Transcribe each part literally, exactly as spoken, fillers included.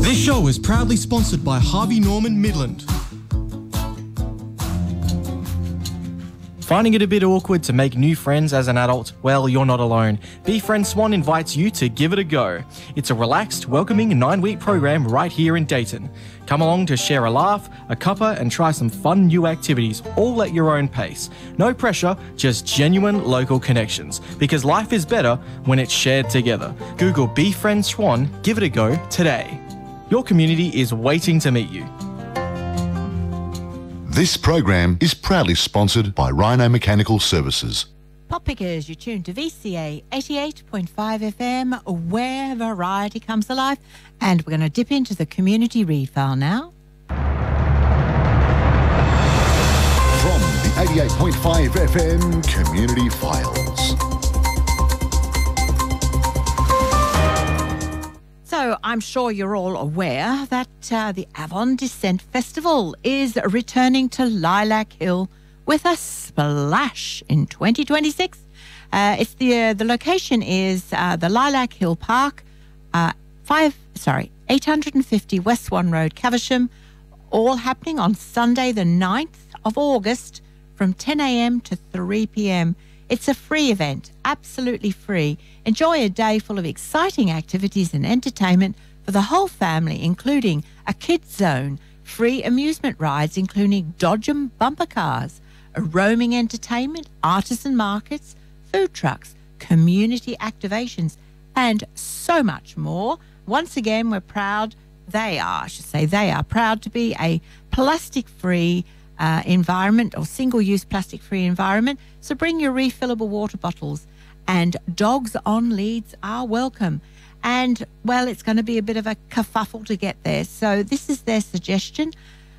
This show is proudly sponsored by Harvey Norman Midland. Finding it a bit awkward to make new friends as an adult? Well, you're not alone. BeFriend Swan invites you to give it a go. It's a relaxed, welcoming nine-week program right here in Dayton. Come along to share a laugh, a cuppa, and try some fun new activities, all at your own pace. No pressure, just genuine local connections. Because life is better when it's shared together. Google BeFriend Swan, give it a go today. Your community is waiting to meet you. This program is proudly sponsored by Rhino Mechanical Services. Pop Pickers, you're tuned to V C A eighty-eight point five F M, where variety comes alive. And we're going to dip into the community read file now. From the eighty-eight point five F M Community Files. So I'm sure you're all aware that uh, the Avon Descent Festival is returning to Lilac Hill with a splash in twenty twenty-six. Uh, it's the uh, the location is uh, the Lilac Hill Park, uh, five sorry eight hundred fifty West Swan Road, Caversham. All happening on Sunday, the ninth of August, from ten a m to three p m It's a free event, absolutely free. Enjoy a day full of exciting activities and entertainment for the whole family, including a kids zone, free amusement rides, including Dodge 'em bumper cars, a roaming entertainment, artisan markets, food trucks, community activations, and so much more. Once again, we're proud, they are, I should say, they are proud to be a plastic-free Uh, environment or single-use plastic-free environment. So bring your refillable water bottles, and dogs on leads are welcome. And, well, it's going to be a bit of a kerfuffle to get there. So this is their suggestion.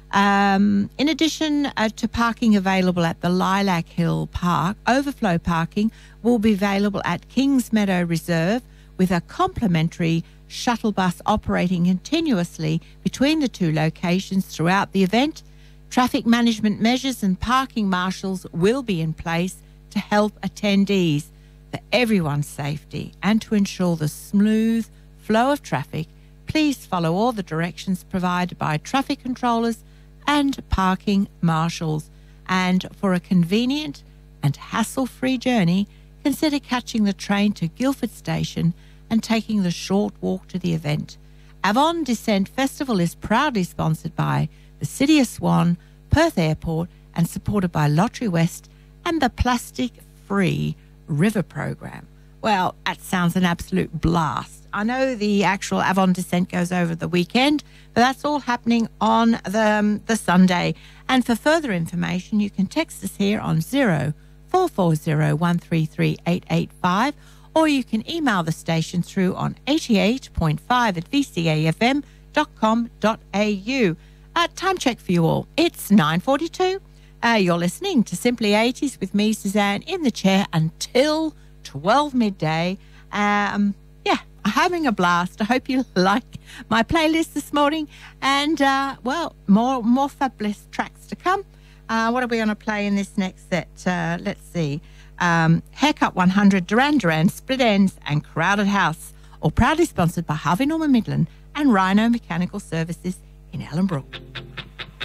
Um, in addition uh, to parking available at the Lilac Hill Park, overflow parking will be available at Kings Meadow Reserve with a complimentary shuttle bus operating continuously between the two locations throughout the event. Traffic management measures and parking marshals will be in place to help attendees for everyone's safety and to ensure the smooth flow of traffic. Please follow all the directions provided by traffic controllers and parking marshals. And for a convenient and hassle-free journey, consider catching the train to Guildford Station and taking the short walk to the event. Avon Descent Festival is proudly sponsored by the City of Swan, Perth Airport, and supported by Lottery West and the Plastic Free River Program. Well, that sounds an absolute blast. I know the actual Avon Descent goes over the weekend, but that's all happening on the, um, the Sunday. And for further information, you can text us here on zero four four zero one three three eight eight five, or you can email the station through on eighty-eight point five at v c a f m dot com dot a u. Uh, time check for you all. It's nine forty-two. Uh, you're listening to Simply eighties with me, Suzanne, in the chair until twelve midday. Um, yeah, I'm having a blast. I hope you like my playlist this morning. And, uh, well, more more fabulous tracks to come. Uh, what are we going to play in this next set? Uh, let's see. Um, Haircut one hundred, Duran Duran, Split Ends, and Crowded House, all proudly sponsored by Harvey Norman Midland and Rhino Mechanical Services in Ellenbrook.